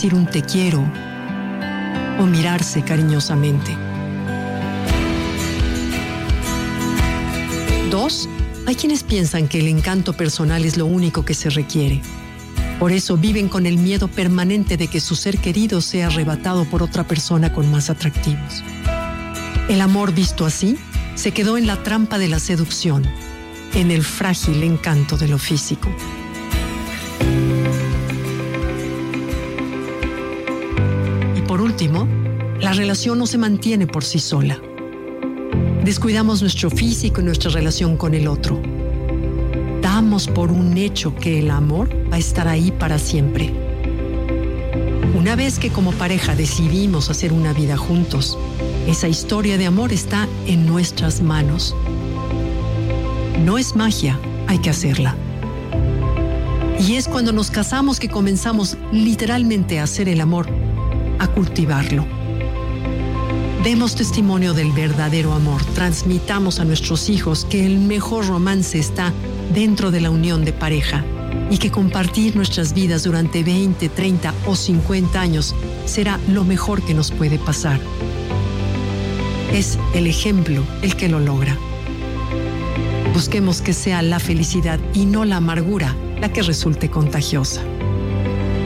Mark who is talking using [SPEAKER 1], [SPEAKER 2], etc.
[SPEAKER 1] decir un te quiero o mirarse cariñosamente. 2. Hay quienes piensan que el encanto personal es lo único que se requiere. Por eso viven con el miedo permanente de que su ser querido sea arrebatado por otra persona con más atractivos. El amor visto así se quedó en la trampa de la seducción, en el frágil encanto de lo físico. Y por último, la relación no se mantiene por sí sola. Descuidamos nuestro físico y nuestra relación con el otro. Damos por un hecho que el amor va a estar ahí para siempre. Una vez que como pareja decidimos hacer una vida juntos, esa historia de amor está en nuestras manos. No es magia, hay que hacerla. Y es cuando nos casamos que comenzamos literalmente a hacer el amor, a cultivarlo. Demos testimonio del verdadero amor, transmitamos a nuestros hijos que el mejor romance está dentro de la unión de pareja y que compartir nuestras vidas durante 20, 30 o 50 años será lo mejor que nos puede pasar. Es el ejemplo el que lo logra. Busquemos que sea la felicidad y no la amargura la que resulte contagiosa.